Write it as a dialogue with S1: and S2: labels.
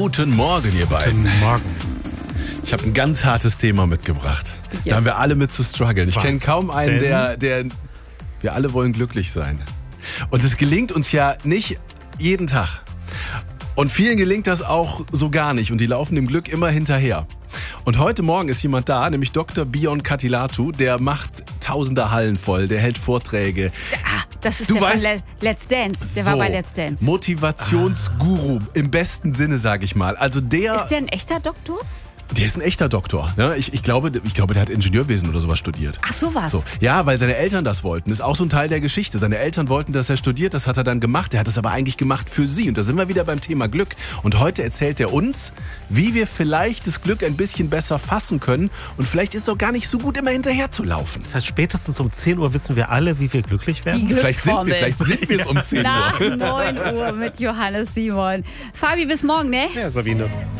S1: Guten Morgen, ihr beiden.
S2: Guten Morgen.
S1: Ich habe ein ganz hartes Thema mitgebracht.
S3: Jetzt.
S1: Da haben wir alle mit zu strugglen. Ich
S2: Was
S1: kenne kaum einen,
S2: denn?
S1: der... Wir alle wollen glücklich sein. Und es gelingt uns ja nicht jeden Tag. Und vielen gelingt das auch so gar nicht. Und die laufen dem Glück immer hinterher. Und heute Morgen ist jemand da, nämlich Dr. Bion Katilatu. Der macht tausende Hallen voll, der hält Vorträge.
S3: Das ist
S1: Du
S3: der von
S1: weißt-
S3: Let's Dance. Der war bei Let's Dance.
S1: Motivationsguru im besten Sinne, sage ich mal. Also
S3: Ist der ein echter Doktor?
S1: Der ist ein echter Doktor. Ne? Ich glaube, der hat Ingenieurwesen oder sowas studiert.
S3: Ach, sowas.
S1: So. Ja, weil seine Eltern das wollten. Das ist auch so ein Teil der Geschichte. Seine Eltern wollten, dass er studiert. Das hat er dann gemacht. Er hat es aber eigentlich gemacht für sie. Und da sind wir wieder beim Thema Glück. Und heute erzählt er uns, wie wir vielleicht das Glück ein bisschen besser fassen können. Und vielleicht ist es auch gar nicht so gut, immer hinterher zu laufen.
S2: Das heißt, spätestens um 10 Uhr wissen wir alle, wie wir glücklich werden.
S3: Die
S1: Vielleicht sind
S3: Glücksformel.
S1: wir es um 10 Uhr.
S3: Nach 9 Uhr mit Johannes Simon. Fabi, bis morgen, ne?
S2: Ja, Sabine.